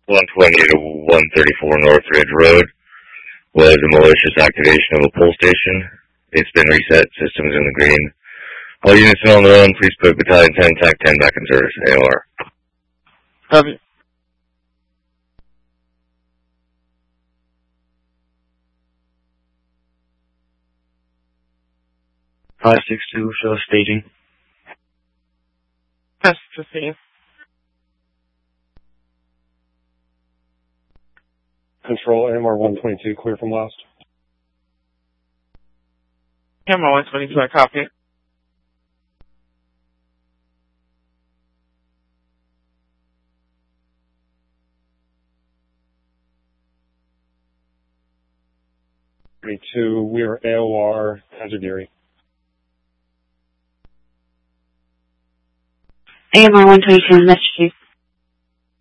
120 to 134 North Ridge Road was a malicious activation of a pull station. It's been reset. Systems in the green. All units on the run, please put Battalion 10, TAC 10 back in service. AOR. Copy. Five 6-2, show staging. Test 15. Control, AMR 122, clear from last. AMR 122, I copy. We are AOR, Kazagiri. AMR 122, message you.